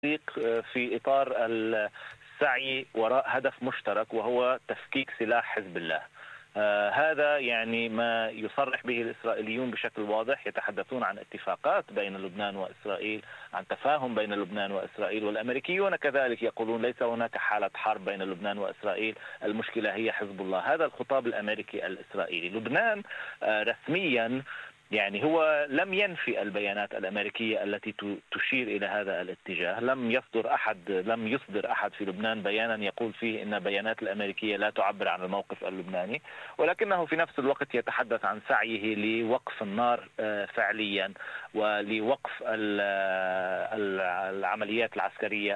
في إطار السعي وراء هدف مشترك وهو تفكيك سلاح حزب الله. هذا يعني ما يصرح به الإسرائيليون بشكل واضح. يتحدثون عن اتفاقات بين لبنان وإسرائيل، عن تفاهم بين لبنان وإسرائيل، والأمريكيون كذلك يقولون ليس هناك حالة حرب بين لبنان وإسرائيل، المشكلة هي حزب الله. هذا الخطاب الأمريكي الإسرائيلي. لبنان رسميا يعني هو لم ينفي البيانات الأمريكية التي تشير إلى هذا الاتجاه. لم يصدر أحد في لبنان بيانا يقول فيه إن البيانات الأمريكية لا تعبر عن الموقف اللبناني، ولكنه في نفس الوقت يتحدث عن سعيه لوقف النار فعليا ولوقف العمليات العسكرية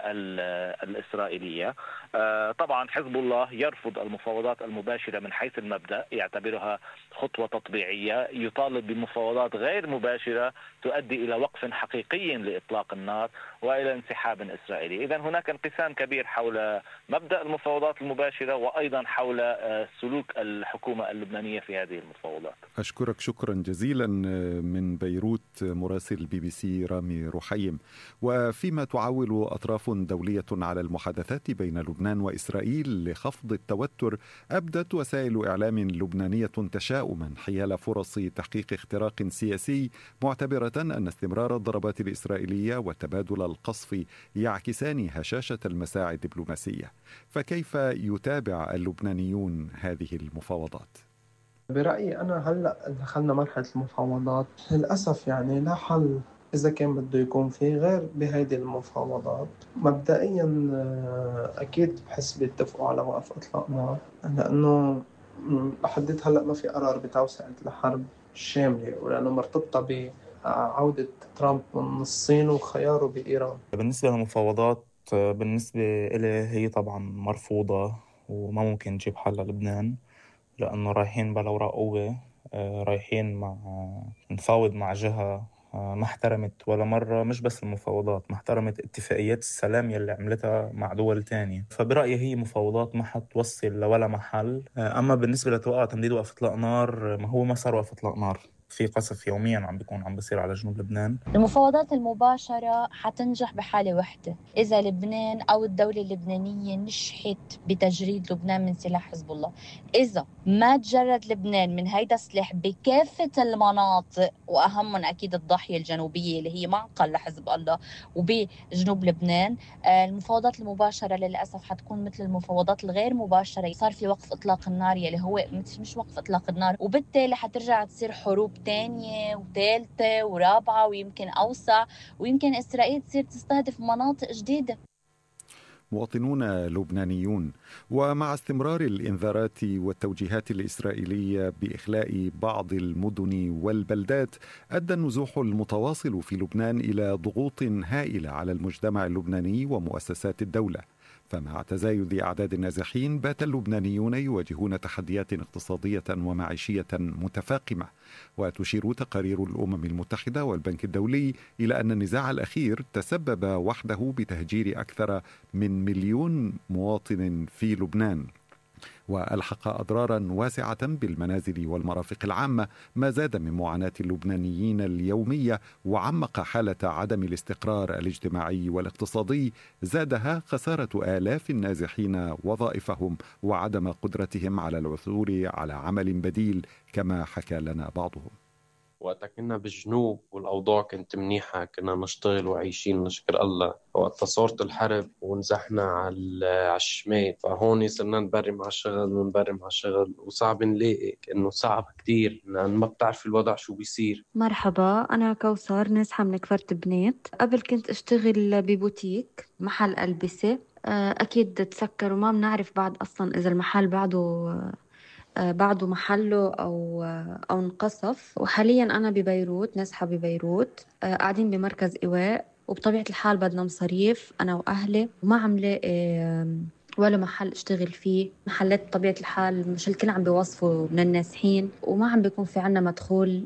الإسرائيلية. طبعا حزب الله يرفض المفاوضات المباشرة من حيث المبدأ، يعتبرها خطوة تطبيعية، يطالب بمفاوضات غير مباشرة تؤدي إلى وقف حقيقي لإطلاق النار وإلى انسحاب إسرائيلي. إذن هناك انقسام كبير حول مبدأ المفاوضات المباشرة وأيضا حول سلوك الحكومة اللبنانية في هذه المفاوضات. أشكرك شكرا جزيلا من بيروت مراسل BBC رامي رحيم. وفيما تعول أطراف دولية على المحادثات بين لبنان وإسرائيل لخفض التوتر، أبدت وسائل إعلام لبنانية تشاؤما حيال فرص تحقيق اختراق سياسي، معتبرة أن استمرار الضربات الإسرائيلية وتبادل القصف يعكسان هشاشة المساعي الدبلوماسية. فكيف يتابع اللبنانيون هذه المفاوضات؟ برأيي أنا هلأ دخلنا مرحلة المفاوضات، للأسف يعني لا حل إذا كان بده يكون فيه غير بهيدي المفاوضات. مبدئيا أكيد بحس بيتفقوا على وقف إطلاق نار، لأنه لحد هلأ ما في قرار بتوسعة الحرب الشاملة، ولأنه مرتبطة بعودة ترامب من الصين وخياره بإيران. بالنسبة للمفاوضات بالنسبة إلي هي طبعا مرفوضة وما ممكن تجيب حل للبنان، لأنه رايحين بلا وراء قوة، رايحين نفاوض مع جهة ما احترمت ولا مرة، مش بس المفاوضات، ما احترمت اتفاقيات السلام يلي عملتها مع دول تانية. فبرأيي هي مفاوضات ما حتوصل لولا محل. أما بالنسبة لتوقع تمديد وقف إطلاق نار، ما هو ما صار وقف إطلاق نار، في قصف يوميا عم بيصير على جنوب لبنان. المفاوضات المباشرة حتنجح بحالة واحدة، إذا لبنان أو الدولة اللبنانية نجحت بتجريد لبنان من سلاح حزب الله. إذا ما تجرد لبنان من هيدا السلاح بكافة المناطق، وأهمهم أكيد الضاحية الجنوبية اللي هي معقل لحزب الله وبجنوب لبنان، المفاوضات المباشرة للأسف حتكون مثل المفاوضات الغير مباشرة. صار في وقف إطلاق النار يلي هو مش وقف إطلاق النار، وبالتالي حترجع تصير حروب تانية وثالثة ورابعة ويمكن أوسع، ويمكن إسرائيل تصير تستهدف مناطق جديدة. مواطنون لبنانيون. ومع استمرار الإنذارات والتوجيهات الإسرائيلية بإخلاء بعض المدن والبلدات، أدى النزوح المتواصل في لبنان إلى ضغوط هائلة على المجتمع اللبناني ومؤسسات الدولة. فمع تزايد أعداد النازحين، بات اللبنانيون يواجهون تحديات اقتصادية ومعيشية متفاقمة. وتشير تقارير الأمم المتحدة والبنك الدولي إلى أن النزاع الأخير تسبب وحده بتهجير أكثر من 1,000,000 مواطن في لبنان، وألحق أضرارا واسعة بالمنازل والمرافق العامة، ما زاد من معاناة اللبنانيين اليومية وعمق حالة عدم الاستقرار الاجتماعي والاقتصادي. زادها خسارة آلاف النازحين وظائفهم وعدم قدرتهم على العثور على عمل بديل، كما حكى لنا بعضهم. وقت كنا بالجنوب والأوضاع كانت منيحة، كنا نشتغل وعايشين نشكر الله. وقت صارت الحرب ونزحنا على الشمال، فهون صرنا نبرم على الشغل ونبرم على الشغل، وصعب نلاقي، كأنه صعب كتير لأن ما بتعرف الوضع شو بيصير. مرحبا، أنا كوثر نازحة من كفرت بنات. قبل كنت أشتغل ببوتيك محل ألبسة، أكيد تسكر وما بنعرف بعد أصلا إذا المحل بعده محله أو انقصف. وحاليا أنا ببيروت، نازحة ببيروت، قاعدين بمركز إيواء، وبطبيعة الحال بدنا مصاريف أنا وأهلي، وما عم لاقي ولا محل اشتغل فيه. محلات بطبيعة الحال مش الكل عم بيوظفوا من النازحين، وما عم بيكون في عنا مدخول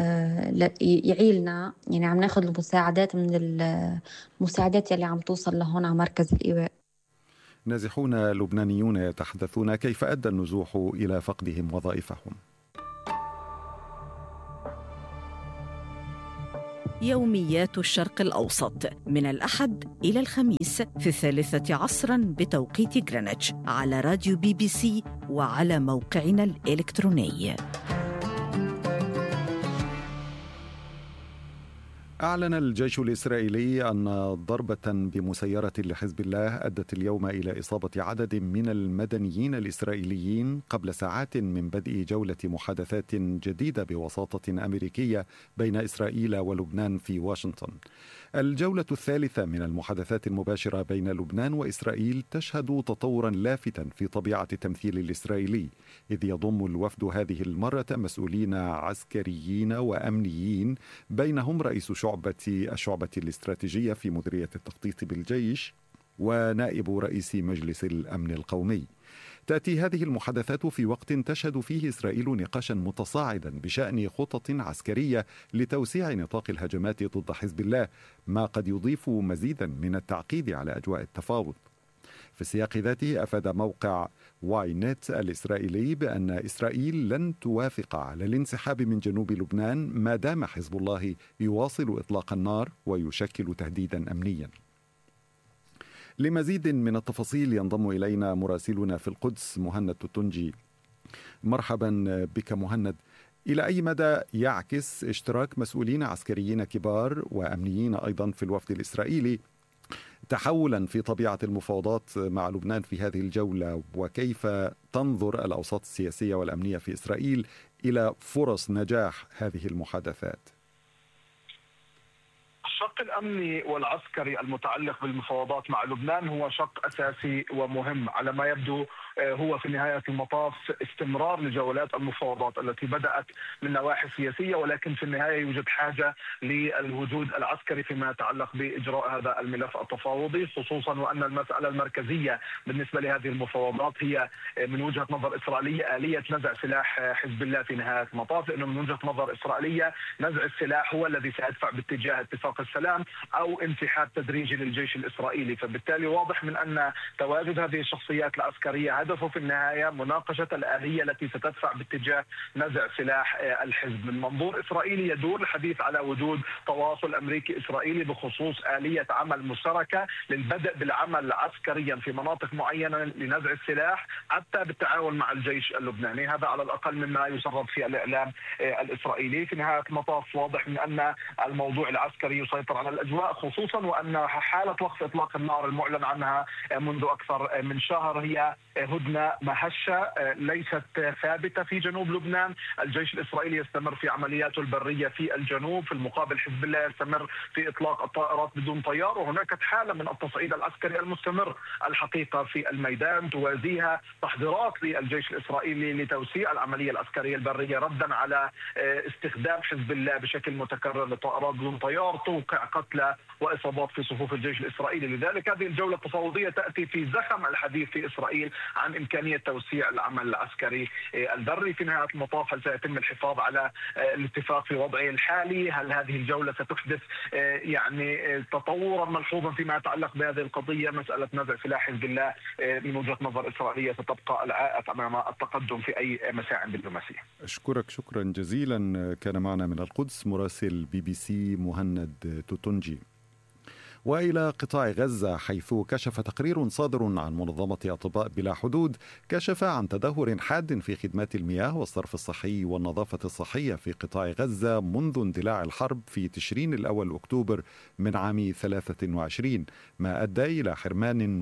يعيلنا. يعني عم ناخد المساعدات من المساعدات يلي عم توصل لهون على مركز الإيواء. نازحون لبنانيون يتحدثون كيف أدى النزوح إلى فقدهم وظائفهم. يوميات الشرق الأوسط من الأحد إلى الخميس في 3 عصراً بتوقيت غرينتش على راديو BBC وعلى موقعنا الإلكتروني. أعلن الجيش الإسرائيلي أن ضربة بمسيرة لحزب الله أدت اليوم إلى إصابة عدد من المدنيين الإسرائيليين قبل ساعات من بدء جولة محادثات جديدة بوساطة أمريكية بين إسرائيل ولبنان في واشنطن. الجولة الثالثة من المحادثات المباشرة بين لبنان وإسرائيل تشهد تطورا لافتا في طبيعة التمثيل الإسرائيلي، إذ يضم الوفد هذه المرة مسؤولين عسكريين وأمنيين، بينهم رئيس الشعبة الاستراتيجية في مديرية التخطيط بالجيش ونائب رئيس مجلس الأمن القومي. تأتي هذه المحادثات في وقت تشهد فيه إسرائيل نقاشا متصاعدا بشأن خطط عسكرية لتوسيع نطاق الهجمات ضد حزب الله، ما قد يضيف مزيدا من التعقيد على أجواء التفاوض. في السياق ذاته أفاد موقع واي نت الإسرائيلي بأن إسرائيل لن توافق على الانسحاب من جنوب لبنان ما دام حزب الله يواصل إطلاق النار ويشكل تهديدا أمنيا. لمزيد من التفاصيل ينضم إلينا مراسلنا في القدس مهند توتونجي. مرحبا بك مهند. إلى أي مدى يعكس اشتراك مسؤولين عسكريين كبار وأمنيين أيضا في الوفد الإسرائيلي تحولا في طبيعة المفاوضات مع لبنان في هذه الجولة، وكيف تنظر الأوساط السياسية والأمنية في إسرائيل إلى فرص نجاح هذه المحادثات؟ الشق الأمني والعسكري المتعلق بالمفاوضات مع لبنان هو شق أساسي ومهم. على ما يبدو هو في نهاية المطاف استمرار لجولات المفاوضات التي بدأت من نواحي سياسية، ولكن في النهاية يوجد حاجة للوجود العسكري فيما يتعلق بإجراء هذا الملف التفاوضي، خصوصا وأن المسألة المركزية بالنسبة لهذه المفاوضات هي من وجهة نظر إسرائيلية آلية نزع سلاح حزب الله في نهاية المطاف، لأنه من وجهة نظر إسرائيلية نزع السلاح هو الذي سيدفع باتجاه اتفاق السلام أو انسحاب تدريجي للجيش الإسرائيلي. فبالتالي واضح من أن تواجد هذه الشخصيات العسكرية هدفه في النهاية مناقشة الآلية التي ستدفع باتجاه نزع سلاح الحزب. من منظور إسرائيلي يدور الحديث على وجود تواصل أمريكي إسرائيلي بخصوص آلية عمل مشتركة للبدء بالعمل عسكريا في مناطق معينة لنزع السلاح حتى بالتعاون مع الجيش اللبناني. هذا على الأقل مما يسرب في الإعلام الإسرائيلي. في نهاية المطاف واضح من أن الموضوع العسكري يسيطر على الأجواء، خصوصا وأن حالة وقف إطلاق النار المعلن عنها منذ أكثر من شهر هي هدنة مهشة ليست ثابتة في جنوب لبنان. الجيش الإسرائيلي يستمر في عملياته البرية في الجنوب، في المقابل حزب الله يستمر في إطلاق الطائرات بدون طيار، وهناك حالة من التصعيد العسكري المستمر الحقيقة في الميدان توازيها تحضيرات للجيش الإسرائيلي لتوسيع العملية العسكرية البرية ردا على استخدام حزب الله بشكل متكرر لطائرات بدون طيار توقع قتلى وإصابات في صفوف الجيش الإسرائيلي. لذلك هذه الجولة التفاوضية تأتي في زخم الحديث في إسرائيل عن إمكانية توسيع العمل العسكري البري. في نهاية المطاف هل سيتم الحفاظ على الاتفاق في وضعه الحالي؟ هل هذه الجولة ستحدث يعني تطورا ملحوظا فيما يتعلق بهذه القضية؟ مسألة نزع سلاح حزب الله من وجهة نظر إسرائيلية ستبقى العائق أمام التقدم في أي مساعي دبلوماسية. أشكرك شكرا جزيلا. كان معنا من القدس مراسل BBC مهند توتونجي. وإلى قطاع غزة، حيث كشف تقرير صادر عن منظمة أطباء بلا حدود كشف عن تدهور حاد في خدمات المياه والصرف الصحي والنظافة الصحية في قطاع غزة منذ اندلاع الحرب في تشرين الأول أكتوبر من عام 23، ما أدى إلى حرمان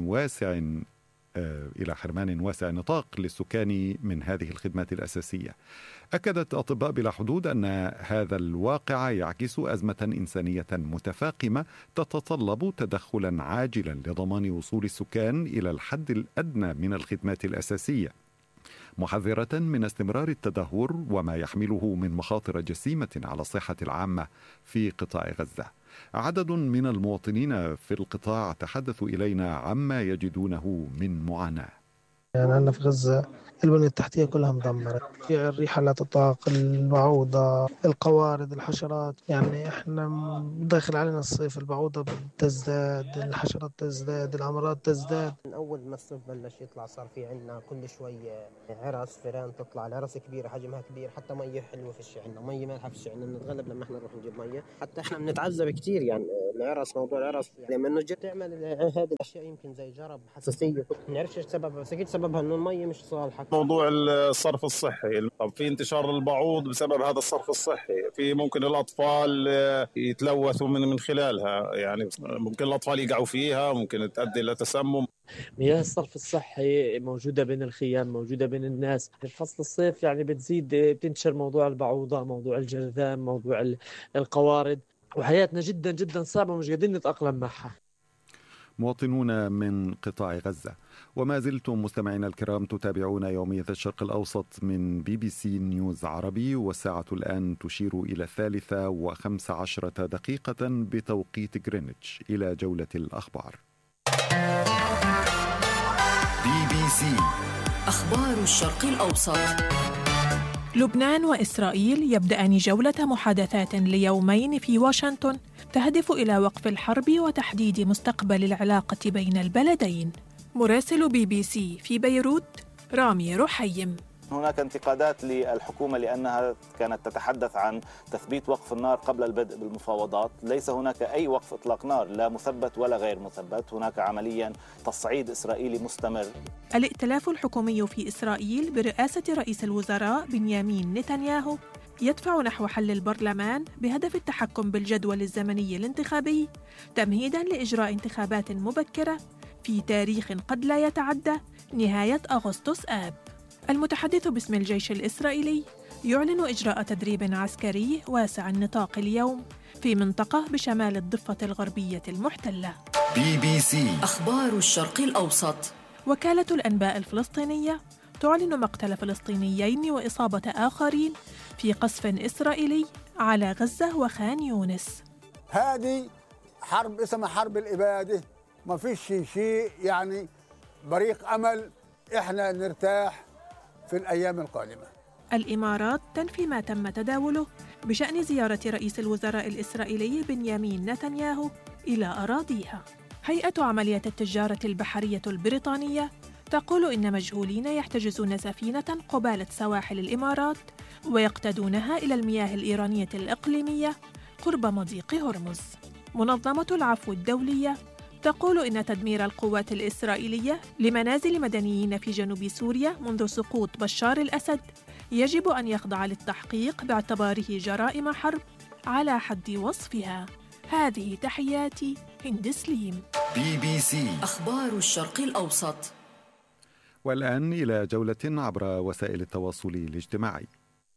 واسع نطاق للسكان من هذه الخدمات الأساسية. أكدت أطباء بلا حدود أن هذا الواقع يعكس أزمة إنسانية متفاقمة تتطلب تدخلا عاجلا لضمان وصول السكان إلى الحد الأدنى من الخدمات الأساسية، محذرة من استمرار التدهور وما يحمله من مخاطر جسيمة على الصحة العامة في قطاع غزة. عدد من المواطنين في القطاع تحدثوا إلينا عما يجدونه من معاناة. يعني عندنا في غزة البنية التحتية كلها مدمرة، في الريحة لا تطاق، البعوضة، القوارض، الحشرات. يعني احنا داخل علينا الصيف، البعوضة تزداد، الحشرات تزداد، الأمراض تزداد. من أول ما الصيف بلش يطلع صار في عنا كل شوي عرس فيران تطلع، العرس كبيرة حجمها كبير، حتى مية حلوة في عنا، مية مالحة في عنا، نتغلب لما احنا نروح نجيب مية، حتى احنا بنتعذب كتير. يعني العرس، موضوع العرس لما انه جت تعمل هذه الاشياء يمكن زي جرب، حساسيه، ما نعرفش ايش سببها، بس اكيد سببها انه الميه مش صالحه. موضوع الصرف الصحي، طب في انتشار البعوض بسبب هذا الصرف الصحي، في ممكن الاطفال يتلوثوا من خلالها، يعني ممكن الاطفال يقعوا فيها، ممكن تؤدي الى تسمم. مياه الصرف الصحي موجوده بين الخيام، موجوده بين الناس. في فصل الصيف يعني بتنتشر موضوع البعوضه، موضوع الجرذام، موضوع القوارض، وحياتنا جدا جدا صعبة ومش قادرين نتأقلم معها. مواطنون من قطاع غزة. وما زلتم مستمعينا الكرام تتابعون يومية الشرق الأوسط من BBC نيوز عربي، والساعة الآن تشير إلى 3:15 بتوقيت غرينتش. إلى جولة الأخبار. BBC أخبار الشرق الأوسط. لبنان وإسرائيل يبدأان جولة محادثات ليومين في واشنطن تهدف إلى وقف الحرب وتحديد مستقبل العلاقة بين البلدين. مراسل BBC في بيروت رامي رحيم. هناك انتقادات للحكومة لأنها كانت تتحدث عن تثبيت وقف النار قبل البدء بالمفاوضات. ليس هناك أي وقف إطلاق نار، لا مثبت ولا غير مثبت. هناك عمليا تصعيد إسرائيلي مستمر. الائتلاف الحكومي في إسرائيل برئاسة رئيس الوزراء بنيامين نتنياهو يدفع نحو حل البرلمان بهدف التحكم بالجدول الزمني الانتخابي تمهيداً لإجراء انتخابات مبكرة في تاريخ قد لا يتعدى نهاية أغسطس آب. المتحدث باسم الجيش الإسرائيلي يعلن إجراء تدريب عسكري واسع النطاق اليوم في منطقة بشمال الضفة الغربية المحتلة. BBC أخبار الشرق الأوسط. وكالة الأنباء الفلسطينية تعلن مقتل فلسطينيين وإصابة آخرين في قصف إسرائيلي على غزة وخان يونس. هذه حرب اسمها حرب الإبادة، ما فيش شيء يعني بريق أمل إحنا نرتاح في الأيام القادمة. الإمارات تنفي ما تم تداوله بشأن زيارة رئيس الوزراء الإسرائيلي بنيامين نتنياهو إلى أراضيها. هيئة عملية التجارة البحرية البريطانية تقول إن مجهولين يحتجزون سفينة قبالة سواحل الإمارات ويقتادونها إلى المياه الإيرانية الإقليمية قرب مضيق هرمز. منظمة العفو الدولية تقول إن تدمير القوات الإسرائيلية لمنازل مدنيين في جنوب سوريا منذ سقوط بشار الأسد يجب أن يخضع للتحقيق باعتباره جرائم حرب على حد وصفها. هذه تحياتي هند سليم. BBC أخبار الشرق الأوسط. والآن إلى جولة عبر وسائل التواصل الاجتماعي.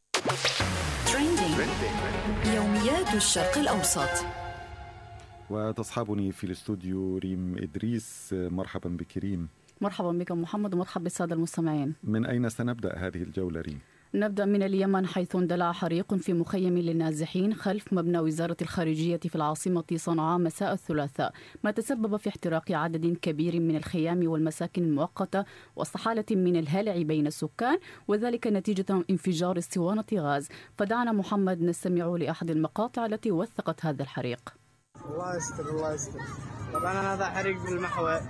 يوميات الشرق الأوسط. وتصحبني في الاستوديو ريم إدريس. مرحبا بك ريم. مرحبا بك محمد، ومرحبا بالسادة المستمعين. من أين سنبدأ هذه الجولة ريم؟ نبدأ من اليمن، حيث اندلع حريق في مخيم للنازحين خلف مبنى وزارة الخارجية في العاصمة صنعاء مساء الثلاثاء، ما تسبب في احتراق عدد كبير من الخيام والمساكن المؤقتة وسط حالة من الهلع بين السكان، وذلك نتيجة انفجار اسطوانة غاز. فدعنا محمد نستمع لأحد المقاطع التي وثقت هذا الحريق. الله يستر الله يستر. طبعا هذا حريق بالمحور،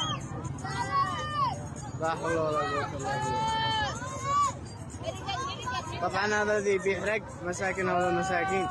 لا حول ولا قوة إلا بالله. طبعا هذا الذي بيحرق مساكن والمساكين.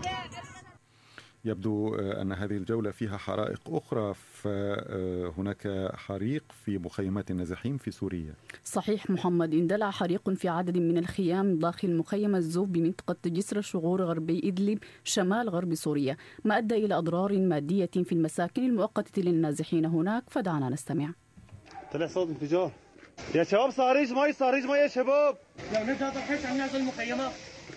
يبدو أن هذه الجولة فيها حرائق أخرى، فهناك حريق في مخيمات النازحين في سوريا. صحيح محمد، اندلع حريق في عدد من الخيام داخل مخيم الزوف بمنطقة جسر الشغور غربي إدلب شمال غرب سوريا، ما أدى إلى أضرار مادية في المساكن المؤقتة للنازحين هناك. فدعنا نستمع. طلع صوت انفجار يا شباب. صاريج مي يا شباب. لو نزل ضحيت عن نازل المخيمات.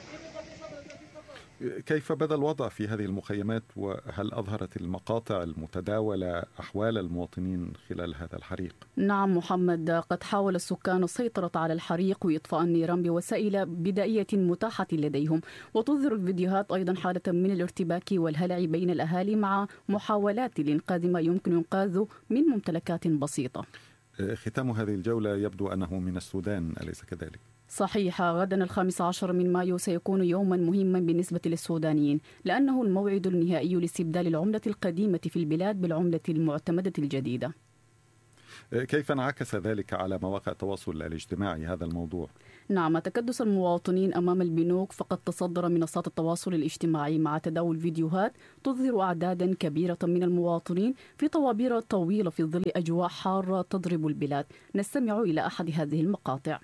كيف بدا الوضع في هذه المخيمات، وهل أظهرت المقاطع المتداولة أحوال المواطنين خلال هذا الحريق؟ نعم محمد، قد حاول السكان السيطرة على الحريق وإطفاء النيران بوسائل بدائية متاحة لديهم، وتظهر الفيديوهات أيضا حالة من الارتباك والهلع بين الأهالي مع محاولات لإنقاذ ما يمكن إنقاذه من ممتلكات بسيطة. ختام هذه الجولة يبدو أنه من السودان، أليس كذلك؟ صحيح. غدا 15 من مايو سيكون يوما مهما بالنسبة للسودانيين، لأنه الموعد النهائي لاستبدال العملة القديمة في البلاد بالعملة المعتمدة الجديدة. كيف انعكس ذلك على مواقع التواصل الاجتماعي هذا الموضوع؟ نعم، تكدس المواطنين أمام البنوك فقد تصدر منصات التواصل الاجتماعي مع تداول فيديوهات تظهر أعدادا كبيرة من المواطنين في طوابير طويلة في ظل أجواء حارة تضرب البلاد. نستمع إلى أحد هذه المقاطع.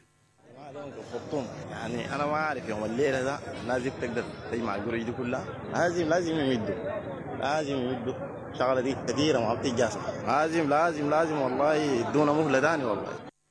يعني أنا ما أعرف يوم الليلة ده الناس تقدر تجمع القروش دي كلها، لازم يمدوا شغلة دي كثيرة ما بتجاسة، لازم والله يدونا مهلة تاني. والله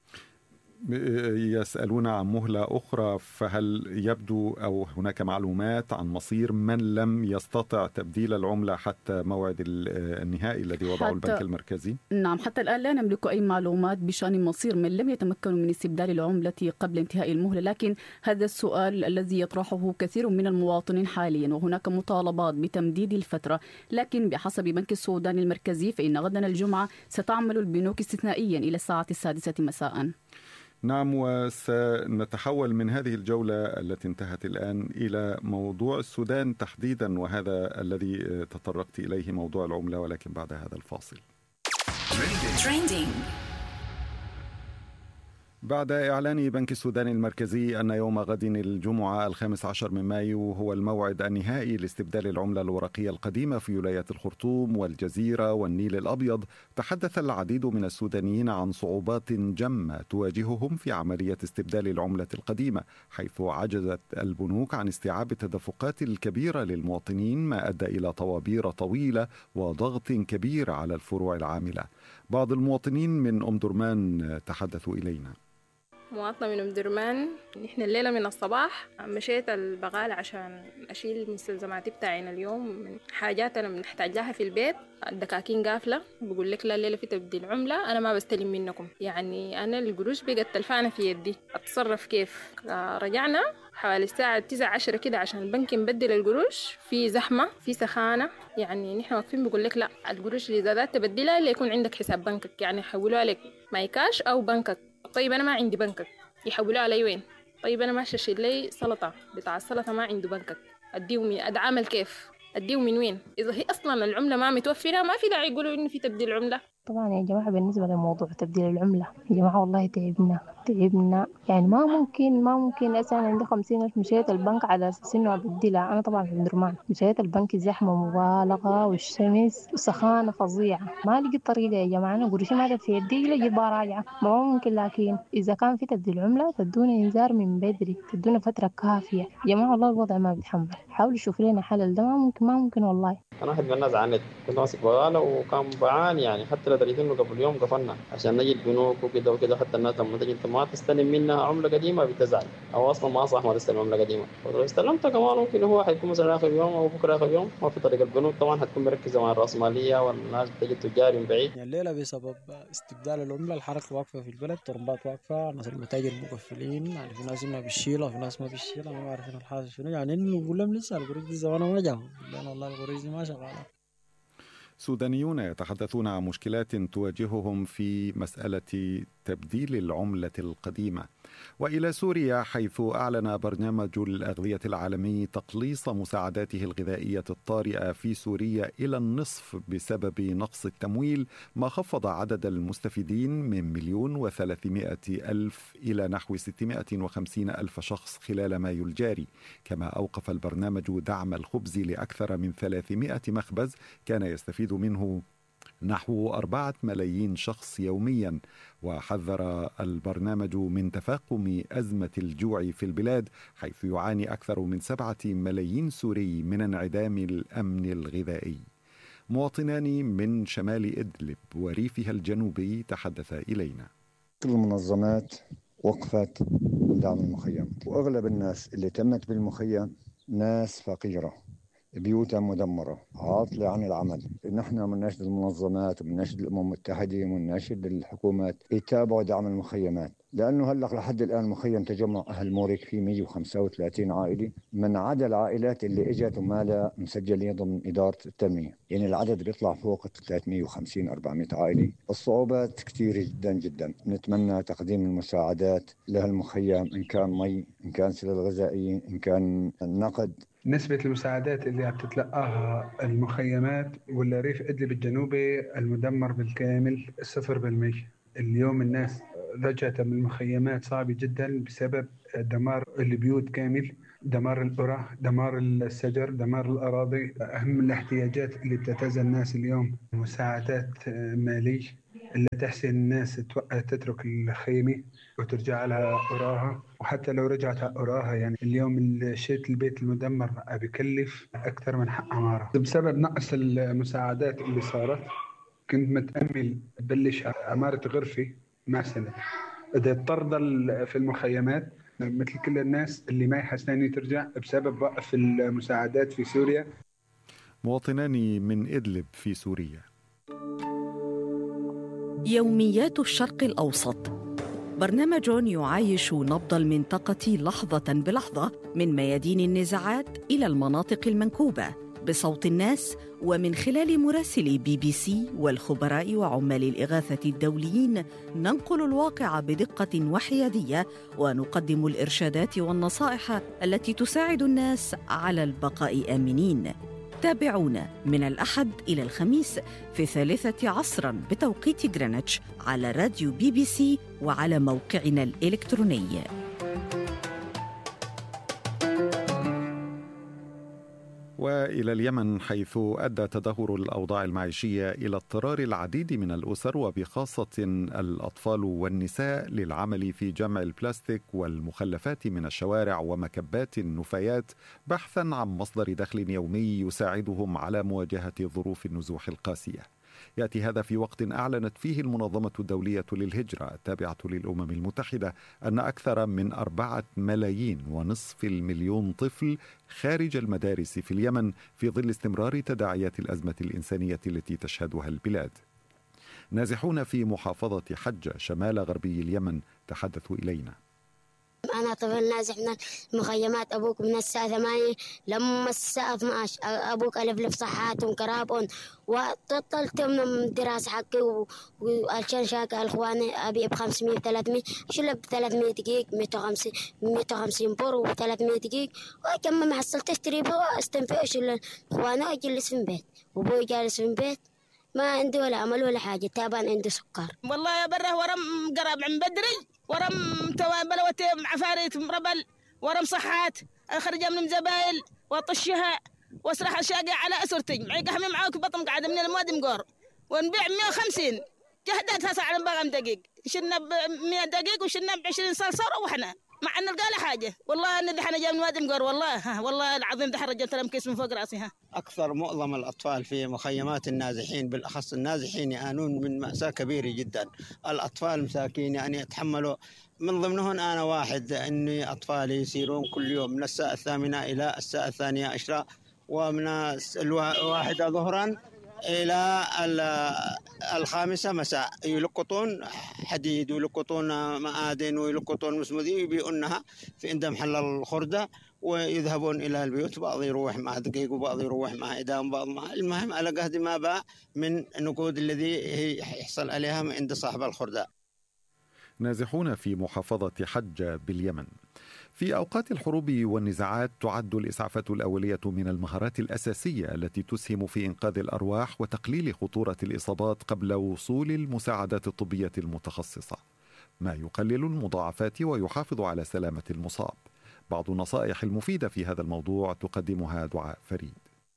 يسألون عن مهلة أخرى، فهل يبدو أو هناك معلومات عن مصير من لم يستطع تبديل العملة حتى موعد النهائي الذي وضعه البنك المركزي؟ نعم، حتى الآن لا نملك أي معلومات بشأن مصير من لم يتمكنوا من استبدال العملة قبل انتهاء المهلة، لكن هذا السؤال الذي يطرحه كثير من المواطنين حاليا، وهناك مطالبات بتمديد الفترة، لكن بحسب بنك السودان المركزي فإن غدا الجمعة ستعمل البنوك استثنائيا إلى الساعة 6 مساء. نعم، وسنتحول من هذه الجولة التي انتهت الآن إلى موضوع السودان تحديدا، وهذا الذي تطرقت إليه موضوع العملة، ولكن بعد هذا الفاصل. بعد إعلان بنك السودان المركزي أن يوم غد الجمعة 15 من مايو هو الموعد النهائي لاستبدال العملة الورقية القديمة في ولايات الخرطوم والجزيرة والنيل الأبيض، تحدث العديد من السودانيين عن صعوبات جمة تواجههم في عملية استبدال العملة القديمة، حيث عجزت البنوك عن استيعاب التدفقات الكبيرة للمواطنين، ما أدى إلى طوابير طويلة وضغط كبير على الفروع العاملة. بعض المواطنين من أم درمان تحدثوا إلينا. مواطنة من أم درمان، نحن الليلة من الصباح مشيت البقالة عشان أشيل مستلزماتي بتاعنا اليوم من حاجات أنا بنحتاج لها في البيت. الدكاكين قافلة، بقول لك لا الليلة في تبديل عملة، أنا ما بستلم منكم. يعني أنا القروش بقت تلفانة في يدي، أتصرف كيف؟ رجعنا حوالي الساعة 9-10 كده عشان البنك نبدل القروش، في زحمة في سخانة، يعني نحن واقفين بقول لك لا القروش اللي زادت تبدلها اللي يكون عندك حساب بنكك، يعني يحولوها لك ماي كاش أو بنكك. طيب أنا ما عندي بنكك، يحولوها علي وين؟ طيب أنا ماشي أشيل لي سلطة، بتاع السلطة ما عنده بنكك، أديه من أدعامل كيف؟ أديه من وين؟ إذا هي أصلا العملة ما متوفرة ما في داعي يقولوا إنه في تبديل عملة. طبعا يا جماعة بالنسبة لموضوع تبديل العملة يا جماعة والله تعبنا يعني ما ممكن أسأل عندي 50,000 مشيت البنك على أساس إنه أبدلها. أنا طبعا في درمان مشيت البنك زحمة مبالغة والشمس وسخانة فظيعة، ما لقيت طريقة يا جماعة. أنا قروشي ما في يدي إلا جيت راجعة ما ممكن، لكن إذا كان في تبديل عملة تدونا إنذار من بدري، تدونا فترة كافية يا جماعة. والله الوضع ما بيتحمل، حاولوا شوفوا لنا حل. ده ما ممكن والله. أنا واحد من الناس عانيت، كنت ماسك بغالة وكان بعاني يعني، حتى لدرجة إنه قبل يوم قفلنا عشان نجي البنوك وكده حتى الناس لما تجي أنت ما تستلم منها عملة قديمة بتزعل، أو أصلا ما صح ما تستلم عملة قديمة، ولو استلمتها كمان ممكن هو حيكون مثلا آخر يوم أو بكرة آخر يوم. ما في طريقة، البنوك طبعا حتكون مركزة مع الرأسمالية والناس بتجي تجاري من بعيد. يعني الليلة بسبب استبدال العملة الحركة واقفة في البلد، طرمبات واقفة، ناس المتاجر مقفلين، يعني في ناس ما بيشيلها وفي ناس ما بيشيلها، ما بعرفين الحاجة شنو. يعني إنه نقول لهم لسه القروش دي زمانها ما جاهم، لأن والله القروش دي ما شغالة. سودانيون يتحدثون عن مشكلات تواجههم في مسألة تبديل العملة القديمة. وإلى سوريا، حيث أعلن برنامج الأغذية العالمي تقليص مساعداته الغذائية الطارئة في سوريا إلى النصف بسبب نقص التمويل، ما خفض عدد المستفيدين من 1,300,000 إلى نحو 650,000 شخص خلال مايو الجاري. كما أوقف البرنامج دعم الخبز لأكثر من 300 مخبز كان يستفيد منه نحو 4 ملايين شخص يوميا. وحذر البرنامج من تفاقم أزمة الجوع في البلاد، حيث يعاني أكثر من 7 ملايين سوري من انعدام الأمن الغذائي. مواطنان من شمال إدلب وريفها الجنوبي تحدثا إلينا. كل المنظمات وقفت من دعم المخيمات، وأغلب الناس اللي تمت بالمخيم ناس فقيرة، بيوتها مدمرة عاطلة عن العمل. نحن بنناشد المنظمات وبنناشد الأمم المتحدة وبنناشد الحكومات يتابعوا دعم المخيمات، لأنه هلأ لحد الآن مخيم تجمع أهل مورك فيه 135 عائلة من عدد العائلات اللي إجت وما لا مسجلين ضمن إدارة التنمية، يعني العدد بيطلع فوق 350-400 عائلة. الصعوبات كثيرة جدا جدا. نتمنى تقديم المساعدات لهالمخيم، إن كان مي، إن كان سلال غذائية، إن كان نقد. نسبة المساعدات اللي عم تتلقاها المخيمات والريف إدلب الجنوبي المدمر بالكامل 0%. اليوم الناس رجعت من المخيمات صعبة جدا بسبب دمار البيوت كامل، دمار القرى، دمار الشجر، دمار الأراضي. أهم الاحتياجات اللي بتتزى الناس اليوم مساعدات مالية اللي تحسن الناس تترك الخيمة وترجع لها قراها، وحتى لو رجعت قراها يعني اليوم الشيت البيت المدمر بكلف أكثر من حق عمارة. بسبب نقص المساعدات اللي صارت كنت متأمل بلش عمارة غرفة مع سنة، إذا اضطر في المخيمات مثل كل الناس اللي ما يحسناني ترجع بسبب وقف المساعدات في سوريا. مواطنان من إدلب في سوريا. يوميات الشرق الأوسط، برنامج يعايش نبض المنطقة لحظة بلحظة من ميادين النزاعات إلى المناطق المنكوبة، بصوت الناس ومن خلال مراسلي BBC والخبراء وعمال الإغاثة الدوليين. ننقل الواقع بدقة وحيادية ونقدم الإرشادات والنصائح التي تساعد الناس على البقاء آمنين. تابعونا من الأحد إلى الخميس في 3 عصراً بتوقيت غرينتش على راديو BBC وعلى موقعنا الإلكتروني. وإلى اليمن، حيث أدى تدهور الأوضاع المعيشية إلى اضطرار العديد من الأسر وبخاصة الأطفال والنساء للعمل في جمع البلاستيك والمخلفات من الشوارع ومكبات النفايات بحثاً عن مصدر دخل يومي يساعدهم على مواجهة ظروف النزوح القاسية. يأتي هذا في وقت أعلنت فيه المنظمة الدولية للهجرة التابعة للأمم المتحدة أن أكثر من 4.5 مليون طفل خارج المدارس في اليمن في ظل استمرار تداعيات الأزمة الإنسانية التي تشهدها البلاد. نازحون في محافظة حجة شمال غربي اليمن تحدثوا إلينا. أنا طفل نازح من المخيمات. أبوك من الساعة 8 لما الساعة 12 أبوك ألف صحات وكراب وطلت من الدراسة حقي وعشان شاك الأخواني أبي ب500 300 شلب 300 دقيق 150 بور و300 دقيق وكم ما حصلت أشتري بو استنفع شل الأخواني أجلس في البيت وأبوي جالس في البيت ما عنده ولا عمل ولا حاجة تابان عنده سكر. والله بره ورم قراب عن بدري ورم بلوتي عفاريت ربل ورم صحات خرج من زبايل وطشها واسرح الشاقة على أسرتي معي قحمي معاك بطن قاعدة من المواد مقور ونبيع 150 جهدت هسا على بغم دقيق شلنا ب100 دقيق وشلنا ب20 صلصة وروحنا مع أن القالة حاجة. والله أن دحنا جاء من وادي مقور والله العظيم دحر رجلت لهم كيس من فوق راسي. أكثر معظم الأطفال في مخيمات النازحين بالأخص النازحين يعانون من مأساة كبيرة جدا. الأطفال مساكين يعني يتحملوا من ضمنهم أنا واحد أني أطفالي يسيرون كل يوم من الساعة 8 إلى الساعة 12 ومن 1 ظهرا إلى 5 مساء يلقطون حديد ويلقطون معادن ويلقطون مسمودي ويبيعونها في عند محل الخردة ويذهبون إلى البيوت. بعض يروح مع دقيق وبعض يروح مع إدام بعض مع المهم على قهد ما باع من النقود الذي يحصل عليها من عند صاحب الخردة. نازحون في محافظة حجة باليمن. في أوقات الحروب والنزاعات تعد الإسعافات الأولية من المهارات الأساسية التي تسهم في إنقاذ الأرواح وتقليل خطورة الإصابات قبل وصول المساعدات الطبية المتخصصة، ما يقلل المضاعفات ويحافظ على سلامة المصاب. بعض النصائح المفيدة في هذا الموضوع تقدمها دعاء فريد.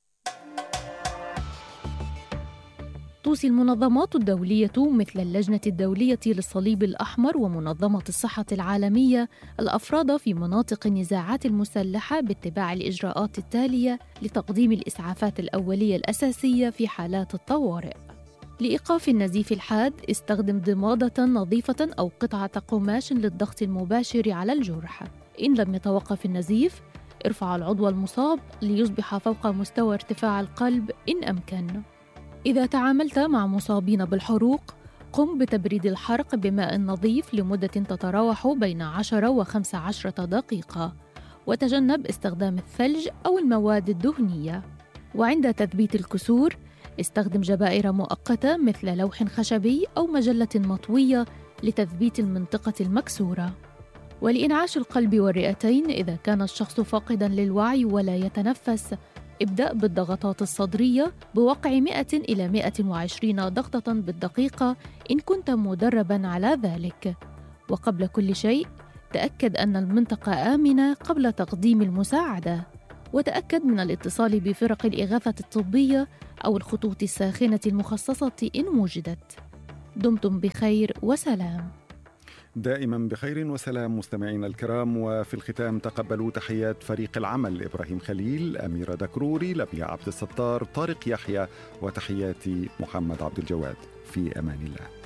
توصي المنظمات الدولية مثل اللجنة الدولية للصليب الأحمر ومنظمة الصحة العالمية الأفراد في مناطق النزاعات المسلحة باتباع الإجراءات التالية لتقديم الإسعافات الأولية الأساسية في حالات الطوارئ. لإيقاف النزيف الحاد استخدم ضمادة نظيفة أو قطعة قماش للضغط المباشر على الجرح. إن لم يتوقف النزيف ارفع العضو المصاب ليصبح فوق مستوى ارتفاع القلب إن أمكن. إذا تعاملت مع مصابين بالحروق، قم بتبريد الحرق بماء نظيف لمدة تتراوح بين 10 و15 دقيقة، وتجنب استخدام الثلج أو المواد الدهنية. وعند تثبيت الكسور، استخدم جبائر مؤقتة مثل لوح خشبي أو مجلة مطوية لتثبيت المنطقة المكسورة. ولإنعاش القلب والرئتين، إذا كان الشخص فاقداً للوعي ولا يتنفس، ابدأ بالضغطات الصدرية بوقع 100 إلى 120 ضغطة بالدقيقة إن كنت مدرباً على ذلك. وقبل كل شيء، تأكد أن المنطقة آمنة قبل تقديم المساعدة، وتأكد من الاتصال بفرق الإغاثة الطبية أو الخطوط الساخنة المخصصة إن وجدت. دمتم بخير وسلام. دائما بخير وسلام مستمعينا الكرام. وفي الختام تقبلوا تحيات فريق العمل: إبراهيم خليل، أميرة دكروري، لبيا عبد الستار، طارق يحيى، وتحياتي محمد عبد الجواد. في أمان الله.